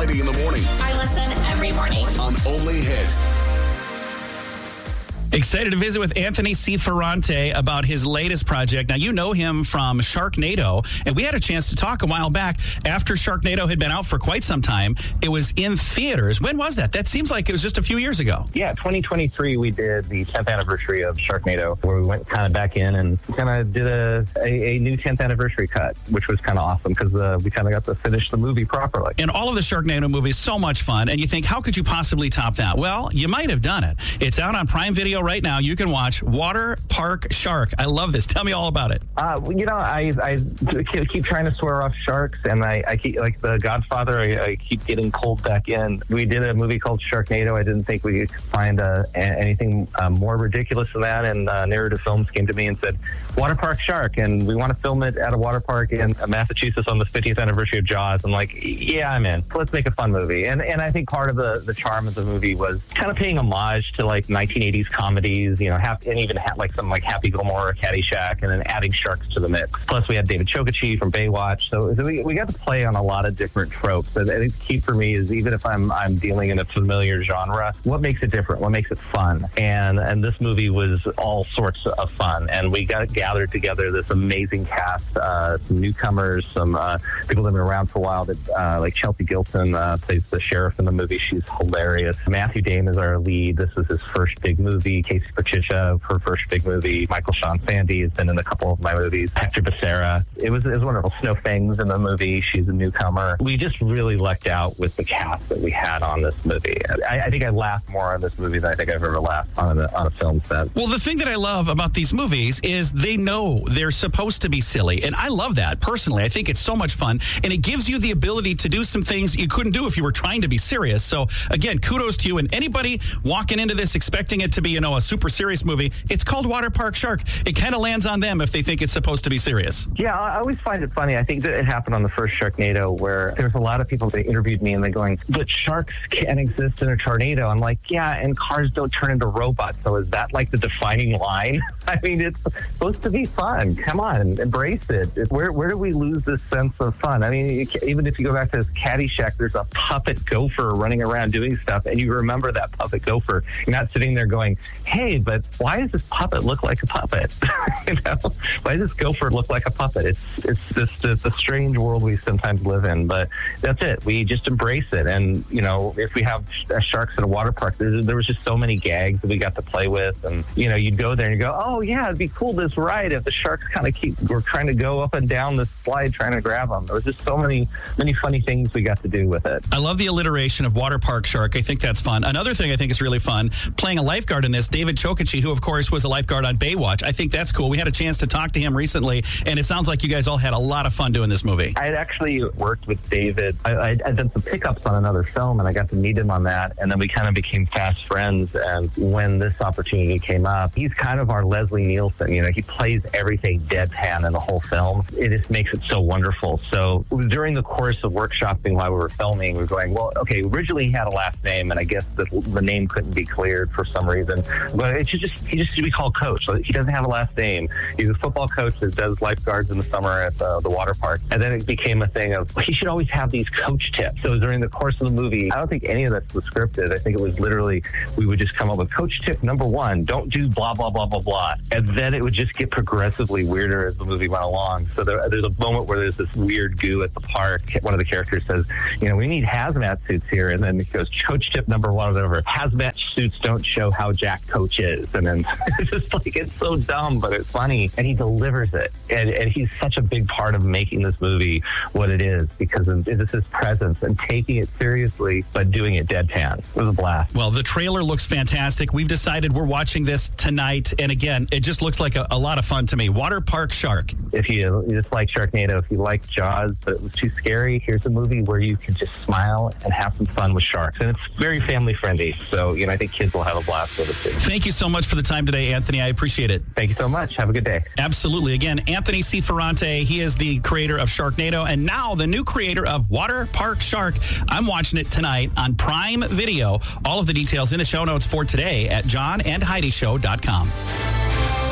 Heidi in the morning. I listen every morning. On Only Hit. Excited to visit with Anthony C. Ferrante about his latest project. Now, you know him from Sharknado, and we had a chance to talk a while back after Sharknado had been out for quite some time. It was in theaters. When was that? That seems like it was just a few years ago. Yeah, 2023, we did the 10th anniversary of Sharknado, where we went kind of back in and kind of did a new 10th anniversary cut, which was kind of awesome because we kind of got to finish the movie properly. And all of the Sharknado movies, so much fun. And you think, how could you possibly top that? Well, you might have done it. It's out on Prime Video right now. You can watch Water Park Shark. I love this. Tell me all about it. I keep trying to swear off sharks, and I keep, like The Godfather, I keep getting pulled back in. We did a movie called Sharknado. I didn't think we could find anything more ridiculous than that, and Narrative Films came to me and said, Water Park Shark, and we want to film it at a water park in Massachusetts on the 50th anniversary of Jaws. I'm like, yeah, I'm in. Let's make a fun movie. And I think part of the charm of the movie was kind of paying homage to like 1980s comedies, and even like some like Happy Gilmore or Caddyshack, and then adding sharks to the mix. Plus, we had David Chokachi from Baywatch, so we got to play on a lot of different tropes. And I think the key for me is, even if I'm dealing in a familiar genre, what makes it different? What makes it fun? And this movie was all sorts of fun, and we got gathered together this amazing cast, some newcomers, some people that have been around for a while. That like Chelsea Gilson plays the sheriff in the movie. She's hilarious. Matthew Dame is our lead. This is his first big movie. Casey Patricia, her first big movie. Michael Sean Sandy has been in a couple of my movies. Hector Becerra. It was wonderful. Snow Fangs in the movie. She's a newcomer. We just really lucked out with the cast that we had on this movie. I think I laughed more on this movie than I think I've ever laughed on a film set. Well, the thing that I love about these movies is they know they're supposed to be silly, and I love that personally. I think it's so much fun, and it gives you the ability to do some things you couldn't do if you were trying to be serious. So again, kudos to you. And anybody walking into this expecting it to be, a super serious movie, it's called Water Park Shark. It kind of lands on them if they think it's supposed to be serious. Yeah, I always find it funny. I think that it happened on the first Sharknado, where there's a lot of people that interviewed me and they're going, but sharks can't exist in a tornado. I'm like, yeah, and cars don't turn into robots. So is that like the defining line? I mean, it's supposed to be fun. Come on, embrace it. Where do we lose this sense of fun? I mean, even if you go back to this Caddyshack, there's a puppet gopher running around doing stuff, and you remember that puppet gopher. You're not sitting there going, hey, but why does this puppet look like a puppet? Why does this gopher look like a puppet? It's just a strange world we sometimes live in, but that's it. We just embrace it. And, if we have sharks at a water park, there was just so many gags that we got to play with. And, you'd go there and you go, oh, yeah, it'd be cool this ride if the sharks kind of were trying to go up and down the slide trying to grab them. There was just so many funny things we got to do with it. I love the alliteration of Water Park Shark. I think that's fun. Another thing I think is really fun, playing a lifeguard in this, David Chokachi, who, of course, was a lifeguard on Baywatch. I think that's cool. We had a chance to talk to him recently, and it sounds like you guys all had a lot of fun doing this movie. I had actually worked with David. I'd done some pickups on another film, and I got to meet him on that, and then we kind of became fast friends. And when this opportunity came up, he's kind of our Leslie Nielsen. He plays everything deadpan in the whole film. It just makes it so wonderful. So during the course of workshopping while we were filming, we were going, well, okay, originally he had a last name, and I guess the name couldn't be cleared for some reason. But he just should be called Coach. So he doesn't have a last name. He's a football coach that does lifeguards in the summer at the water park. And then it became a thing of, he should always have these coach tips. So during the course of the movie, I don't think any of that was scripted. I think it was literally, we would just come up with coach tip number 1, don't do blah, blah, blah, blah, blah. And then it would just get progressively weirder as the movie went along. So there's a moment where there's this weird goo at the park. One of the characters says, we need hazmat suits here. And then it goes, coach tip number 1, whatever. Hazmat suits don't show how Jack Coach is. And then it's just like, it's so dumb, but it's funny. And he delivers it. And he's such a big part of making this movie what it is, because it's his presence and taking it seriously, but doing it deadpan. It was a blast. Well, the trailer looks fantastic. We've decided we're watching this tonight. And again, it just looks like a lot of fun to me. Water Park Shark. If you just like Sharknado, if you like Jaws, but it was too scary, here's a movie where you can just smile and have some fun with sharks. And it's very family friendly. So, I think kids will have a blast with it too. Thank you so much for the time today, Anthony. I appreciate it. Thank you so much. Have a good day. Absolutely. Again, Anthony C. Ferrante, he is the creator of Sharknado and now the new creator of Water Park Shark. I'm watching it tonight on Prime Video. All of the details in the show notes for today at johnandheidishow.com.